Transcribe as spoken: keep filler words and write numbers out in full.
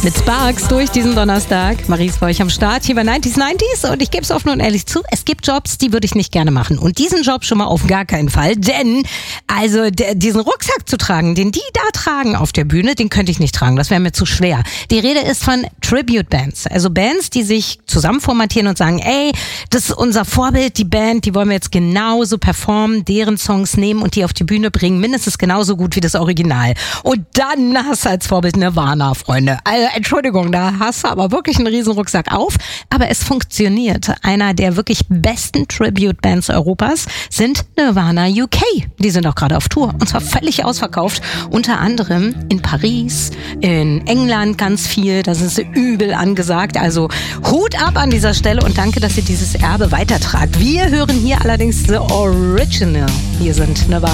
Mit Sparks durch diesen Donnerstag. Marie ist bei euch am Start hier bei neunzig neunzig und ich gebe es offen und ehrlich zu, es gibt Jobs, die würde ich nicht gerne machen. Und diesen Job schon mal auf gar keinen Fall, denn also der, diesen Rucksack zu tragen, den die da tragen auf der Bühne, den könnte ich nicht tragen, das wäre mir zu schwer. Die Rede ist von Tribute Bands, also Bands, die sich zusammen formatieren und sagen, ey, das ist unser Vorbild, die Band, die wollen wir jetzt genauso performen, deren Songs nehmen und die auf die Bühne bringen, mindestens genauso gut wie das Original. Und dann hast du als Vorbild Nirvana, Freunde. Also Entschuldigung, da hast du aber wirklich einen riesen Rucksack auf. Aber es funktioniert. Einer der wirklich besten Tribute-Bands Europas sind Nirvana U K. Die sind auch gerade auf Tour. Und zwar völlig ausverkauft. Unter anderem in Paris, in England ganz viel. Da sind sie übel angesagt. Also Hut ab an dieser Stelle und danke, dass ihr dieses Erbe weitertragt. Wir hören hier allerdings The Original. Hier sind Nirvana.